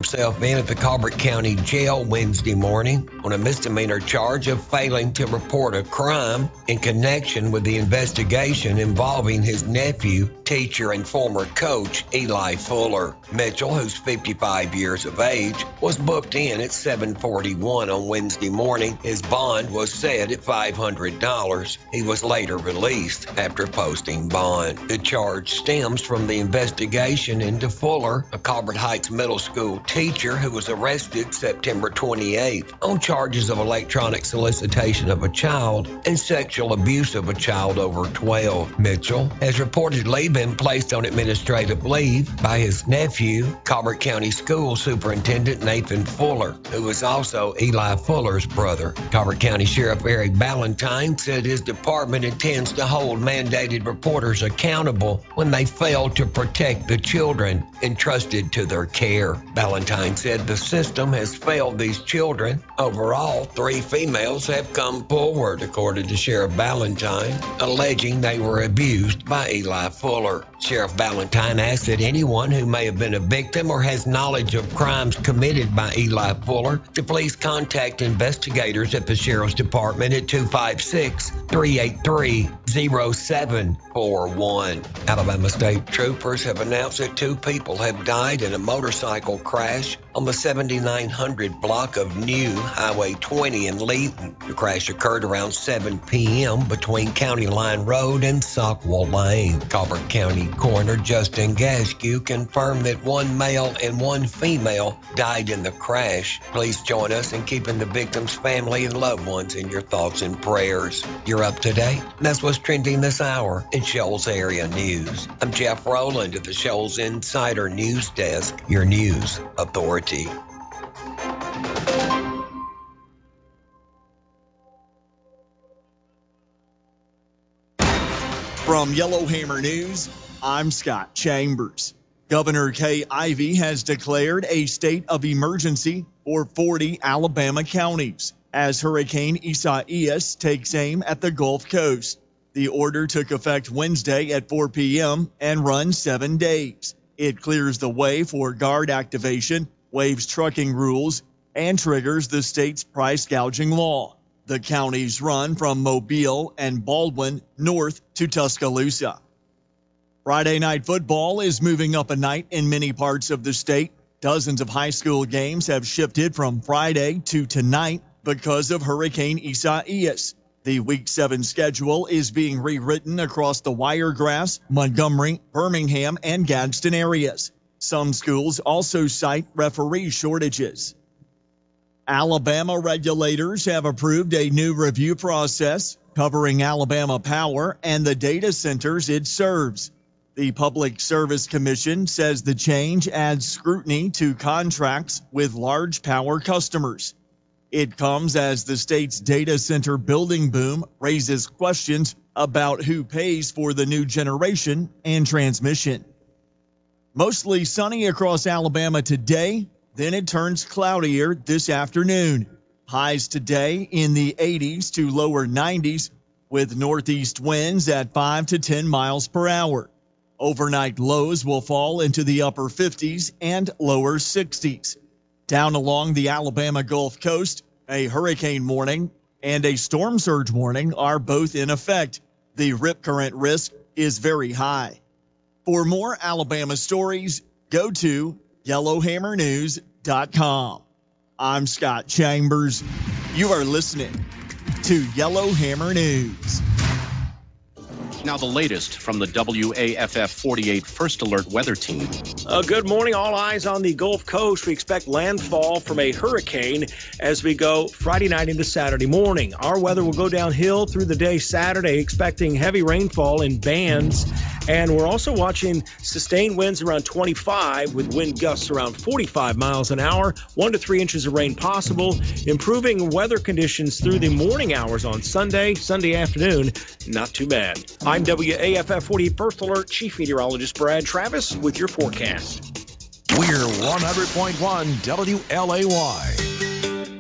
himself in at the Colbert County Jail Wednesday morning on a misdemeanor charge of failing to report a crime in connection with the investigation involving his nephew, teacher, and former coach, Eli Fuller. Mitchell, who's 55 years of age, was booked in at 7:41 on Wednesday morning. His bond was set at $500. He was later released after posting bond. The charge stems from the investigation into Fuller, a Colbert Heights Middle School teacher who was arrested September 28th on charges of electronic solicitation of a child and sexual abuse of a child over 12. Mitchell has reportedly been placed on administrative leave by his nephew, Colbert County School Superintendent Nathan Fuller, who is also Eli Fuller's brother. Colbert County Sheriff Eric Ballantyne said his department intends to hold mandated reporters accountable when they fail to protect the children entrusted to their care. Ballantyne said the system has failed these children. Overall, 3 females have come forward, according to Sheriff Ballantyne, alleging they were abused by Eli Fuller. Sheriff Ballantyne asked that anyone who may have been a victim or has knowledge of crimes committed by Eli Fuller to please contact investigators at the Sheriff's Department at 256-383-0741. Alabama State Troopers have announced that 2 people have died in a motorcycle crash on the 7900 block of New Highway 20 in Leaton. The crash occurred around 7 p.m. between County Line Road and Sockwell Lane. Colbert County Coroner Justin Gaskew confirmed that 1 male and 1 female died in the crash. Please join us in keeping the victim's family and loved ones in your thoughts and prayers. You're up to date. That's what's trending this hour in Shoals Area News. I'm Jeff Rowland at the Shoals Insider News Desk, your news authority. From Yellowhammer News, I'm Scott Chambers. Governor Kay Ivey has declared a state of emergency for 40 Alabama counties as Hurricane Isaias takes aim at the Gulf Coast. The order took effect Wednesday at 4 p.m. and runs 7 days. It clears the way for guard activation, waives trucking rules, and triggers the state's price gouging law. The counties run from Mobile and Baldwin north to Tuscaloosa. Friday night football is moving up a night in many parts of the state. Dozens of high school games have shifted from Friday to tonight because of Hurricane Isaias. The Week 7 schedule is being rewritten across the Wiregrass, Montgomery, Birmingham, and Gadsden areas. Some schools also cite referee shortages. Alabama regulators have approved a new review process covering Alabama Power and the data centers it serves. The Public Service Commission says the change adds scrutiny to contracts with large power customers. It comes as the state's data center building boom raises questions about who pays for the new generation and transmission. Mostly sunny across Alabama today, then it turns cloudier this afternoon. Highs today in the 80s to lower 90s with northeast winds at 5 to 10 miles per hour. Overnight lows will fall into the upper 50s and lower 60s. Down along the Alabama Gulf Coast, a hurricane warning and a storm surge warning are both in effect. The rip current risk is very high. For more Alabama stories, go to YellowhammerNews.com. I'm Scott Chambers. You are listening to Yellowhammer News. Now the latest from the WAFF 48 First Alert Weather Team. Good morning. All eyes on the Gulf Coast. We expect landfall from a hurricane as we go Friday night into Saturday morning. Our weather will go downhill through the day Saturday, expecting heavy rainfall in bands. And we're also watching sustained winds around 25 with wind gusts around 45 miles an hour, 1 to 3 inches of rain possible. Improving weather conditions through the morning hours on Sunday afternoon. Not too bad. I'm WAFF 48 First Alert Chief Meteorologist Brad Travis with your forecast. We're 100.1 WLAY.